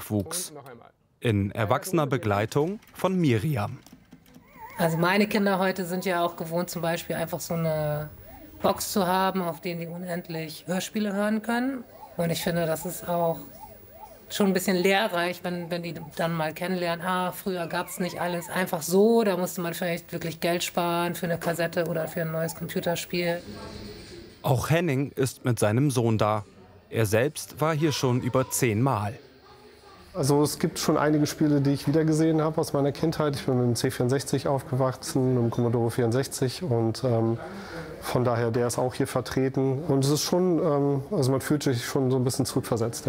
aufwuchs. In erwachsener Begleitung von Miriam. Also meine Kinder heute sind ja auch gewohnt, zum Beispiel einfach so eine Box zu haben, auf denen die unendlich Hörspiele hören können. Und ich finde, das ist auch schon ein bisschen lehrreich, wenn die dann mal kennenlernen, früher gab es nicht alles einfach so, da musste man vielleicht wirklich Geld sparen für eine Kassette oder für ein neues Computerspiel. Auch Henning ist mit seinem Sohn da. Er selbst war hier schon über 10 Mal. Also es gibt schon einige Spiele, die ich wiedergesehen habe aus meiner Kindheit. Ich bin mit dem C64 aufgewachsen, mit dem Commodore 64 und von daher, der ist auch hier vertreten. Und es ist schon, also man fühlt sich schon so ein bisschen zurückversetzt, ja.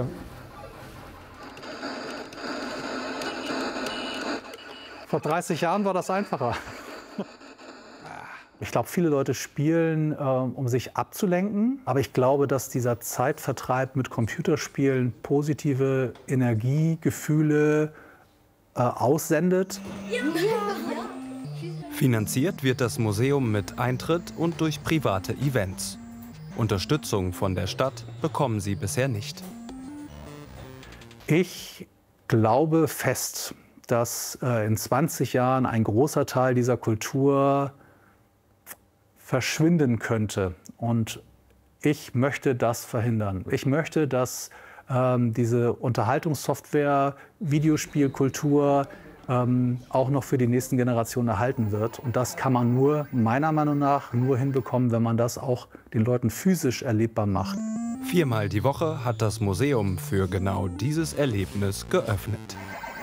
Vor 30 Jahren war das einfacher. Ich glaube, viele Leute spielen, um sich abzulenken. Aber ich glaube, dass dieser Zeitvertreib mit Computerspielen positive Energie, Gefühle aussendet. Finanziert wird das Museum mit Eintritt und durch private Events. Unterstützung von der Stadt bekommen sie bisher nicht. Ich glaube fest, dass in 20 Jahren ein großer Teil dieser Kultur verschwinden könnte. Und ich möchte das verhindern. Ich möchte, dass diese Unterhaltungssoftware, Videospielkultur auch noch für die nächsten Generationen erhalten wird. Und das kann man nur, meiner Meinung nach, nur hinbekommen, wenn man das auch den Leuten physisch erlebbar macht. 4-mal die Woche hat das Museum für genau dieses Erlebnis geöffnet.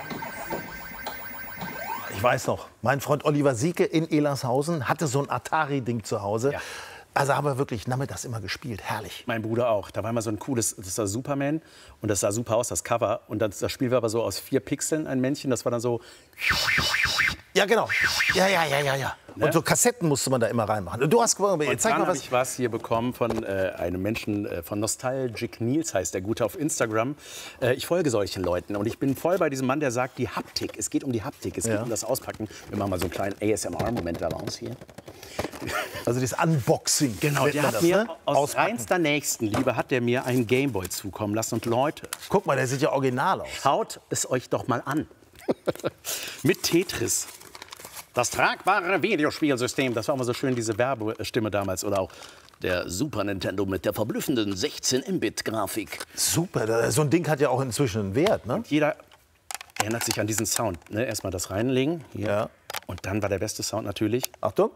Ich weiß noch, mein Freund Oliver Sieke in Elershausen hatte so ein Atari-Ding zu Hause. Ja. Also haben wir wirklich nachmittags immer gespielt. Herrlich. Mein Bruder auch. Da war immer so ein cooles, das war Superman und das sah super aus, das Cover. Und das Spiel war aber so aus 4 Pixeln, ein Männchen, das war dann so... Ja, genau. Ja. Ne? Und so Kassetten musste man da immer reinmachen. Und du hast und dann habe ich was hier bekommen von einem Menschen, von Nostalgic Nils heißt der Gute auf Instagram. Ich folge solchen Leuten und ich bin voll bei diesem Mann, der sagt, die Haptik, es geht um die Haptik, es geht um das Auspacken. Wir machen mal so einen kleinen ASMR-Moment daraus hier. Also das Unboxing. Genau, der hat mir aus reinster Nächstenliebe hat der mir einen Gameboy zukommen lassen. Und Leute, guck mal, der sieht ja original aus. Schaut es euch doch mal an. Mit Tetris. Das tragbare Videospielsystem, das war immer so schön, diese Werbestimme damals. Oder auch der Super Nintendo mit der verblüffenden 16-Mbit-Grafik. Super, so ein Ding hat ja auch inzwischen einen Wert, ne? Und jeder erinnert sich an diesen Sound. Ne? Erstmal das reinlegen. Hier. Ja. Und dann war der beste Sound natürlich. Achtung.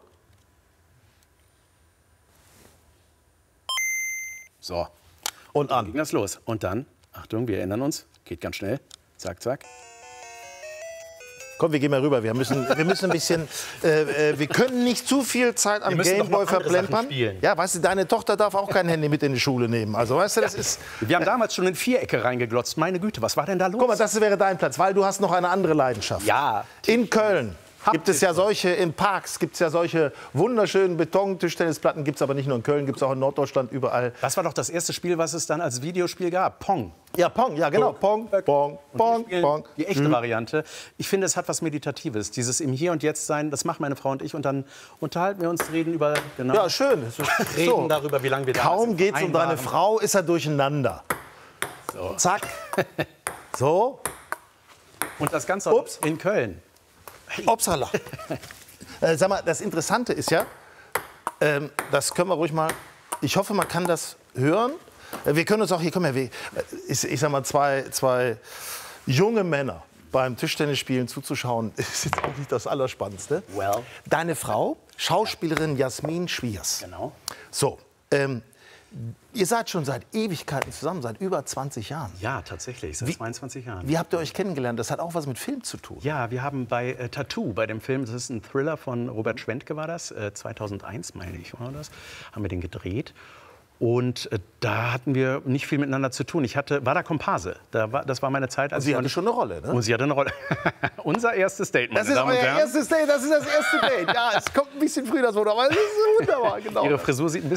So. Und an. Dann ging das los. Und dann, Achtung, wir erinnern uns, geht ganz schnell. Zack, zack. Komm, wir gehen mal rüber. Wir müssen ein bisschen. Wir können nicht zu viel Zeit am Gameboy verplempern. Ja, weißt du, deine Tochter darf auch kein Handy mit in die Schule nehmen. Also, weißt du, das ist. Wir haben damals schon in Vierecke reingeglotzt. Meine Güte, was war denn da los? Guck mal, das wäre dein Platz, weil du hast noch eine andere Leidenschaft. Ja. In Köln gibt es ja solche, in Parks gibt es ja solche wunderschönen Beton-Tischtennisplatten. Gibt es aber nicht nur in Köln, gibt es auch in Norddeutschland überall. Das war doch das erste Spiel, was es dann als Videospiel gab. Pong. Ja, Pong, ja genau. Pong. Die echte Variante. Ich finde, es hat was Meditatives. Dieses im Hier und Jetzt sein, das machen meine Frau und ich. Und dann unterhalten wir uns, reden über... Genau, ja, schön. Reden darüber, wie lange wir da sind. Kaum geht es um deine Frau, ist er durcheinander. So. Zack. So. Und das Ganze in Köln. Upsala. Sag mal, das Interessante ist ja, das können wir ruhig mal, ich hoffe, man kann das hören. Wir können uns auch, hier, komm her, ich sag mal, zwei junge Männer beim Tischtennisspielen zuzuschauen, ist jetzt auch nicht das Allerspannendste. Well. Deine Frau, Schauspielerin Jasmin Schwiers. Genau. So, ihr seid schon seit Ewigkeiten zusammen, seit über 20 Jahren. Ja, tatsächlich, seit 22 Jahren. Wie habt ihr euch kennengelernt? Das hat auch was mit Film zu tun. Ja, wir haben bei Tattoo, bei dem Film, das ist ein Thriller von Robert Schwentke war das, 2001 meine ich, war das, haben wir den gedreht. Und da hatten wir nicht viel miteinander zu tun. War da Komparse. Das war meine Zeit. Und sie hatte schon eine Rolle, ne? Und sie hatte eine Rolle. Unser erstes Date, meine Das ist Damen und euer Herren. erstes Date, das ist das erste Date. Ja, es kommt ein bisschen früh das Wort, aber es ist wunderbar, genau. Ihre Frisur sieht ein bisschen